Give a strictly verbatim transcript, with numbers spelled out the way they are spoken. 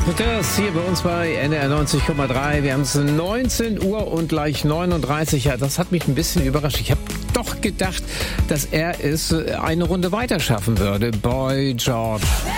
Das hier bei uns bei N D R neunzig Komma drei. Wir haben es neunzehn Uhr und gleich neununddreißig. Ja, das hat mich ein bisschen überrascht. Ich habe doch gedacht, dass er es eine Runde weiter schaffen würde. Boy George.